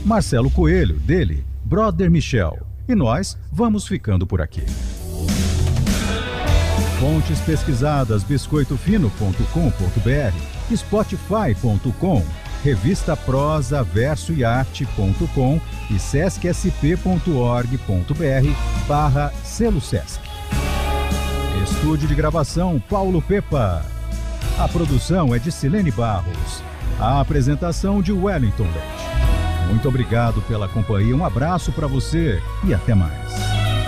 Marcelo Coelho, dele, Brother Michel. E nós vamos ficando por aqui. Fontes pesquisadas: biscoitofino.com.br, spotify.com, revista Prosa, Verso e Arte.com e sescsp.org.br/selo Sesc. Estúdio de gravação Paulo Pepa. A produção é de Silene Barros. A apresentação de Wellington Leite. Muito obrigado pela companhia, um abraço para você e até mais.